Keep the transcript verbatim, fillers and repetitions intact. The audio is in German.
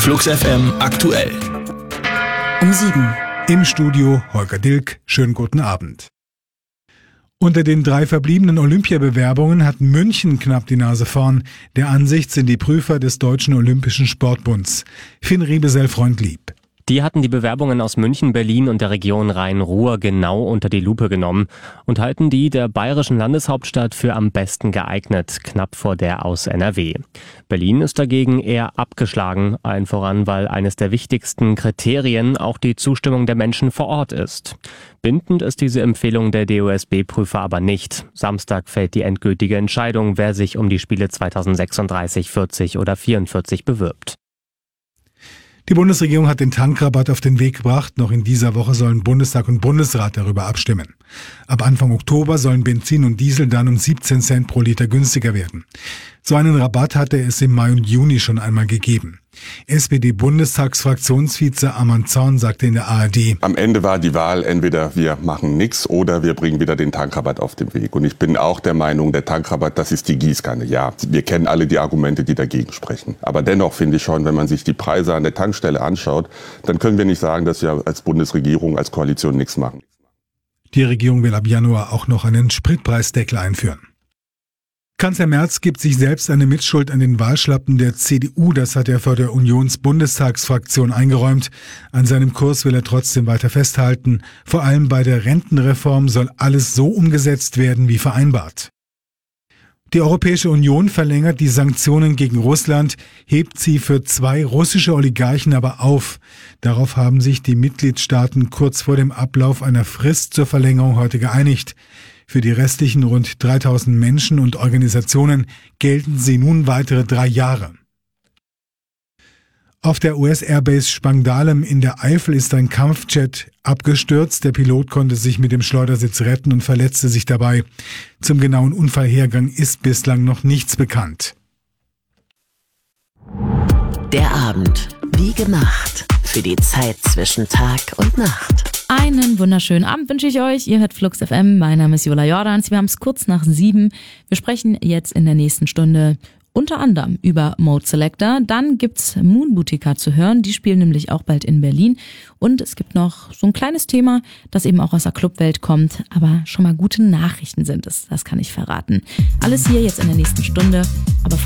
Flux F M aktuell. Um sieben. Im Studio Holger Dilk. Schönen guten Abend. Unter den drei verbliebenen Olympiabewerbungen hat München knapp die Nase vorn. Der Ansicht sind die Prüfer des Deutschen Olympischen Sportbunds. Finn Riebesell-Freundlieb. Die hatten die Bewerbungen aus München, Berlin und der Region Rhein-Ruhr genau unter die Lupe genommen und halten die der bayerischen Landeshauptstadt für am besten geeignet, knapp vor der aus N R W. Berlin ist dagegen eher abgeschlagen, allen voran, weil eines der wichtigsten Kriterien auch die Zustimmung der Menschen vor Ort ist. Bindend ist diese Empfehlung der D O S B-Prüfer aber nicht. Samstag fällt die endgültige Entscheidung, wer sich um die Spiele zweitausendsechsunddreißig, vierzig oder vierundvierzig bewirbt. Die Bundesregierung hat den Tankrabatt auf den Weg gebracht. Noch in dieser Woche sollen Bundestag und Bundesrat darüber abstimmen. Ab Anfang Oktober sollen Benzin und Diesel dann um siebzehn Cent pro Liter günstiger werden. So einen Rabatt hatte es im Mai und Juni schon einmal gegeben. S P D-Bundestagsfraktionsvize Arman Zorn sagte in der A R D: Am Ende war die Wahl, entweder wir machen nichts oder wir bringen wieder den Tankrabatt auf den Weg. Und ich bin auch der Meinung, der Tankrabatt, das ist die Gießkanne. Ja, wir kennen alle die Argumente, die dagegen sprechen. Aber dennoch finde ich schon, wenn man sich die Preise an der Tankstelle anschaut, dann können wir nicht sagen, dass wir als Bundesregierung, als Koalition nichts machen. Die Regierung will ab Januar auch noch einen Spritpreisdeckel einführen. Kanzler Merz gibt sich selbst eine Mitschuld an den Wahlschlappen der C D U. Das hat er vor der Unions-Bundestagsfraktion eingeräumt. An seinem Kurs will er trotzdem weiter festhalten. Vor allem bei der Rentenreform soll alles so umgesetzt werden wie vereinbart. Die Europäische Union verlängert die Sanktionen gegen Russland, hebt sie für zwei russische Oligarchen aber auf. Darauf haben sich die Mitgliedstaaten kurz vor dem Ablauf einer Frist zur Verlängerung heute geeinigt. Für die restlichen rund dreitausend Menschen und Organisationen gelten sie nun weitere drei Jahre. Auf der U S-Airbase Spangdahlem in der Eifel ist ein Kampfjet abgestürzt. Der Pilot konnte sich mit dem Schleudersitz retten und verletzte sich dabei. Zum genauen Unfallhergang ist bislang noch nichts bekannt. Der Abend, wie gemacht, für die Zeit zwischen Tag und Nacht. Einen wunderschönen Abend wünsche ich euch. Ihr hört Flux F M. Mein Name ist Jola Jordans. Wir haben es kurz nach sieben. Wir sprechen jetzt in der nächsten Stunde unter anderem über Mode Selector. Dann gibt's Moon Boutique zu hören. Die spielen nämlich auch bald in Berlin. Und es gibt noch so ein kleines Thema, das eben auch aus der Clubwelt kommt. Aber schon mal gute Nachrichten sind es. Das kann ich verraten. Alles hier jetzt in der nächsten Stunde. Aber